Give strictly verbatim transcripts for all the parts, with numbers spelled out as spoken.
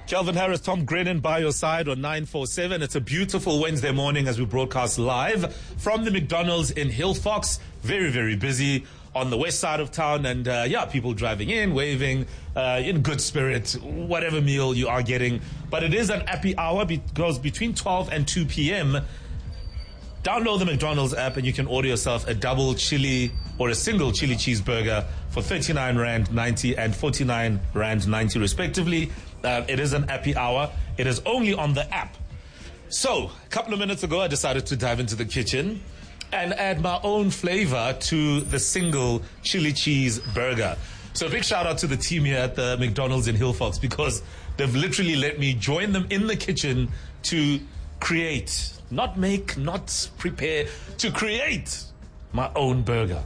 Calvin Harris, Tom Grennan by your side on nine four seven. It's a beautiful Wednesday morning as we broadcast live from the McDonald's in Hillfox. Very, very busy on the west side of town. And uh, yeah, people driving in, waving, uh, in good spirit, whatever meal you are getting. But it is an happy hour because between twelve and two p.m., download the McDonald's app and you can order yourself a double chili or a single chili cheeseburger for thirty-nine rand ninety and forty-nine rand ninety respectively. Uh, it is an happy hour. It is only on the app. So, a couple of minutes ago, I decided to dive into the kitchen and add my own flavor to the single chili cheese burger. So, a big shout out to the team here at the McDonald's in Hillfox because they've literally let me join them in the kitchen to create, not make, not prepare, to create my own burger.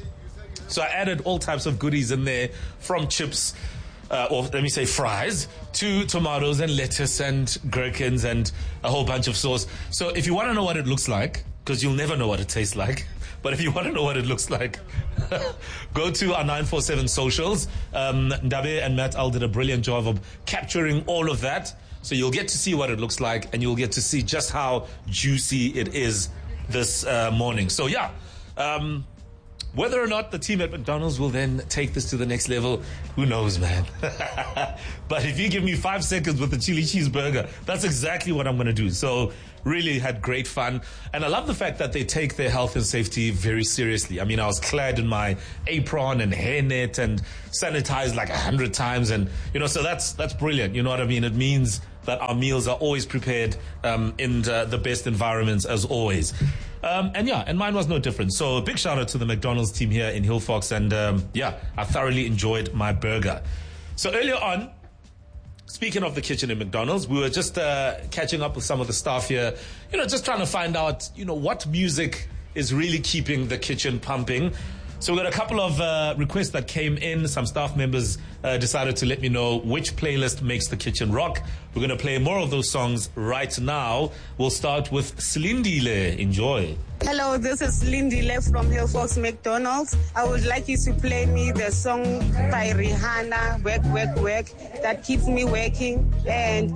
So, I added all types of goodies in there, from chips, Uh, or let me say fries, to tomatoes and lettuce and gherkins and a whole bunch of sauce. So if you want to know what it looks like, because you'll never know what it tastes like, but if you want to know what it looks like, go to our nine four seven socials. Um, Ndabe and Matt Al did a brilliant job of capturing all of that. So you'll get to see what it looks like and you'll get to see just how juicy it is this uh, morning. So yeah, um, whether or not the team at McDonald's will then take this to the next level, who knows, man. But if you give me five seconds with the chili cheeseburger, that's exactly what I'm going to do. So really had great fun. And I love the fact that they take their health and safety very seriously. I mean, I was clad in my apron and hairnet and sanitized like a hundred times. And, you know, so that's that's brilliant. You know what I mean? It means that our meals are always prepared um, in uh, the best environments as always. Um, and yeah, and mine was no different. So a big shout out to the McDonald's team here in Hillfox. And um, yeah, I thoroughly enjoyed my burger. So earlier on, speaking of the kitchen in McDonald's, we were just uh, catching up with some of the staff here, you know, just trying to find out, you know, what music is really keeping the kitchen pumping. So we got a couple of uh, requests that came in. Some staff members uh, decided to let me know which playlist makes the kitchen rock. We're going to play more of those songs right now. We'll start with Slindile. Enjoy. Hello, this is Lindile from Hillfox McDonald's. I would like you to play me the song by Rihanna, Work, Work, Work, that keeps me working. And